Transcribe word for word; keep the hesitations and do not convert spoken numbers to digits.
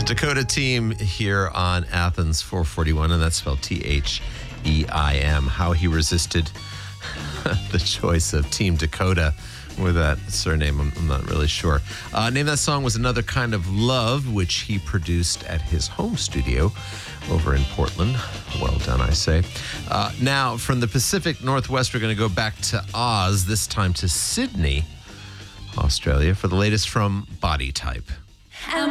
Dakota Team here on Athens four forty-one, and that's spelled T H E I M. How he resisted the choice of Team Dakota with that surname, I'm, I'm not really sure. Uh, name that song was Another Kind of Love, which he produced at his home studio over in Portland. Well done, I say. Uh, now, from the Pacific Northwest, we're going to go back to Oz, this time to Sydney, Australia, for the latest from Body Type.